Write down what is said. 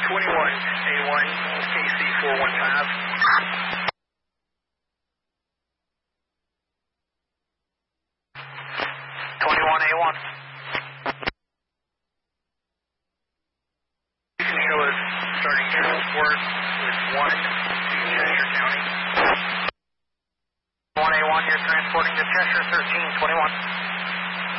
21A1, KC415. 21A1. You can show us starting transport with 1 to Cheshire County. 1A1, you're transporting to Cheshire 1321.